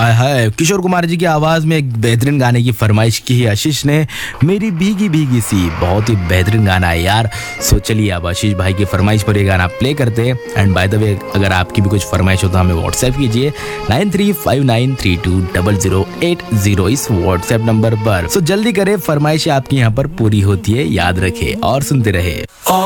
हाय हाय, किशोर कुमार जी की आवाज में एक बेहतरीन गाने की फरमाइश की है आशीष ने। मेरी भीगी भीगी सी, बहुत ही बेहतरीन गाना है यार। सो चलिए अब आशीष भाई की फरमाइश पर ये गाना प्ले करते हैं। एंड बाय द वे, अगर आपकी भी कुछ फरमाइश हो तो हमें व्हाट्सएप कीजिए 9359320080 इस व्हाट्सएप नंबर पर। सो जल्दी करें, फरमाइश आपकी यहाँ पर पूरी होती है, याद रखे और सुनते रहे।